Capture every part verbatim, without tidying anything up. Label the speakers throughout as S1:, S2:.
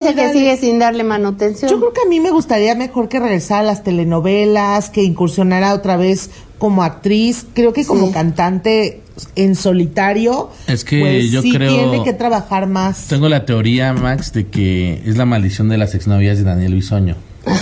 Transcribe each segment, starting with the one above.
S1: dice que sigue sin darle manutención.
S2: Yo creo que a mí me gustaría mejor que regresara a las telenovelas, que incursionara otra vez como actriz, creo que como sí. cantante en solitario,
S3: es que
S2: pues
S3: yo
S2: sí
S3: creo,
S2: tiene que trabajar más.
S3: Tengo la teoría, Max, de que es la maldición de las exnovias de Daniel Bisoño.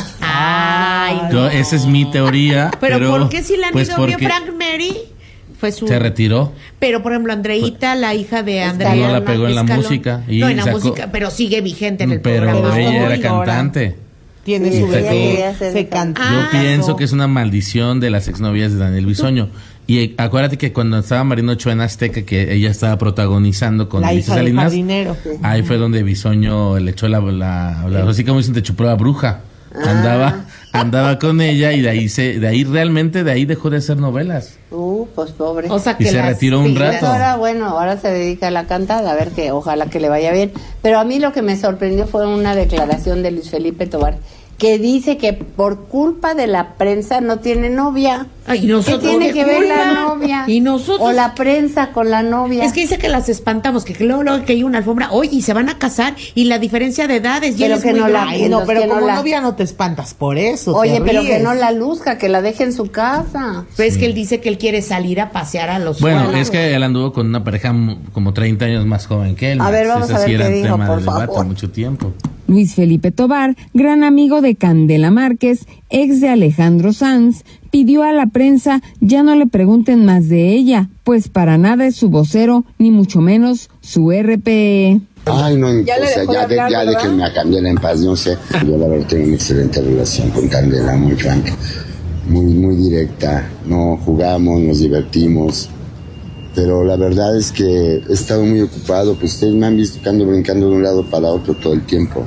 S4: Ay,
S3: yo,
S4: no.
S3: Esa es mi teoría.
S4: Pero,
S3: pero
S4: ¿por qué si la
S3: pues
S4: novia Frank Mary fue su...
S3: se retiró?
S4: Pero, por ejemplo, Andreita, la hija de Andrea...
S3: No la pegó en la
S4: Escalón.
S3: música. Y
S4: no, en la
S3: sacó,
S4: música, pero sigue vigente en el
S3: pero
S4: programa.
S3: Pero ella era
S2: ahora.
S3: cantante.
S2: Tiene
S3: sí,
S2: su
S3: bebé,
S2: se canta.
S3: Yo ah, pienso que es una maldición de las exnovias de Daniel Bisoño. Y acuérdate que cuando estaba Marina Ochoa en Azteca, que ella estaba protagonizando con
S2: la
S3: Lisa
S2: hija
S3: Salinas,
S2: jardinero.
S3: Ahí fue donde Bisoño le echó la, la, la, la así como dicen, te chupó la bruja. Ah. Andaba, andaba con ella y de ahí se, de ahí realmente de ahí dejó de hacer novelas.
S1: Uh, pues pobre.
S4: O sea, que
S3: y se retiró un rato.
S1: Ahora, bueno, ahora se dedica a la cantada, a ver que ojalá que le vaya bien. Pero a mí lo que me sorprendió fue una declaración de Luis Felipe Tobar, que dice que por culpa de la prensa no tiene novia.
S4: Ay, nosotros,
S1: ¿qué tiene que
S4: culpa?
S1: ver la novia?
S4: Y nosotros,
S1: o la prensa con la novia.
S4: Es que dice que las espantamos, que luego, luego que hay una alfombra, oye, y se van a casar, y la diferencia de edades,
S1: pero
S4: es
S1: que
S4: muy
S1: no la,
S2: Ay, no, pero
S1: que
S2: como
S1: no la...
S2: novia no te espantas por eso.
S1: Oye, pero
S2: ríes.
S1: que no la luzca, que la deje en su casa.
S4: Pero sí. Es que él dice que él quiere salir a pasear a los
S3: Bueno,
S4: suelos.
S3: es que él anduvo con una pareja como treinta años más joven que él.
S1: A ver, vamos
S3: Ese
S1: a ver
S3: sí
S1: qué
S3: era
S1: dijo,
S3: tema
S1: por
S3: de debate
S1: favor.
S3: mucho tiempo.
S5: Luis Felipe Tobar, gran amigo de Candela Márquez, ex de Alejandro Sanz, pidió a la prensa ya no le pregunten más de ella, pues para nada es su vocero, ni mucho menos su R P E.
S6: Ay, no,
S7: ya,
S6: o sea,
S7: de
S6: ya,
S7: hablar,
S6: de, ya déjenme a Candela en paz, no sé. Yo la verdad tengo una excelente relación con Candela, muy franca, muy, muy directa. No jugamos, nos divertimos. Pero la verdad es que he estado muy ocupado, pues ustedes me han visto que ando brincando de un lado para otro todo el tiempo.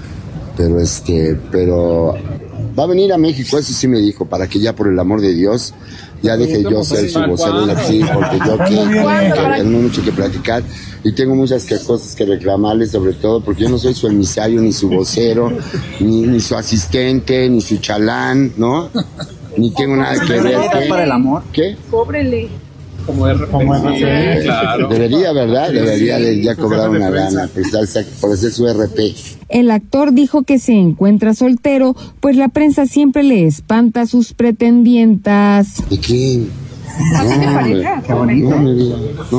S6: Pero este, pero va a venir a México, eso sí me dijo, para que ya por el amor de Dios, ya deje yo ser su vocero, sí, porque yo que, que tengo mucho que platicar y tengo muchas que, cosas que reclamarle, sobre todo porque yo no soy su emisario, ni su vocero, ni, ni su asistente, ni su chalán, ¿no? Ni tengo nada que ver. ¿Qué?
S8: ¿Para el amor?
S6: ¿Qué?
S7: Cóbrele.
S8: Como R P. Sí, claro.
S6: Debería, ¿verdad? Debería de ya cobrar una lana, pues, por hacer su R P.
S5: El actor dijo que se encuentra soltero, pues la prensa siempre le espanta a sus pretendientas.
S6: ¿De qué? No, pareja? No, no, me diga,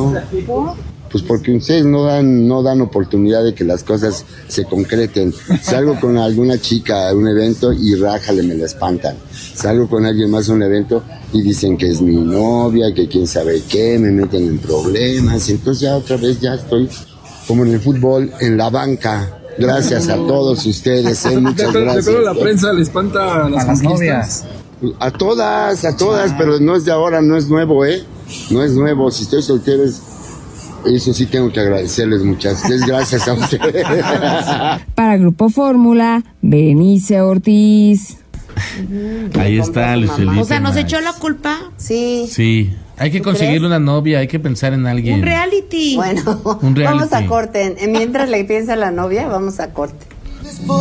S6: no. Pues porque ustedes no dan no dan oportunidad de que las cosas se concreten. Salgo con alguna chica a un evento y rájale, me la espantan. Salgo con alguien más a un evento y dicen que es mi novia, que quién sabe qué, me meten en problemas. Entonces ya otra vez ya estoy como en el fútbol, en la banca. Gracias a todos ustedes, ¿eh? Muchas gracias.
S8: De la prensa le espanta a las, a las novias.
S6: A todas, a todas, pero no es de ahora, no es nuevo, ¿eh? No es nuevo. Si estoy soltero, es... eso sí tengo que agradecerles muchas. Gracias a ustedes.
S5: Para Grupo Fórmula, Benice Ortiz.
S3: Ahí está Luis Felipe.
S4: O sea, ¿nos echó la culpa?
S1: Sí.
S3: Sí. Hay que conseguirle una novia, hay que pensar en alguien.
S4: Un reality.
S1: Bueno,
S3: Un reality.
S1: Vamos a corte. Mientras le piensa la novia, vamos a corte.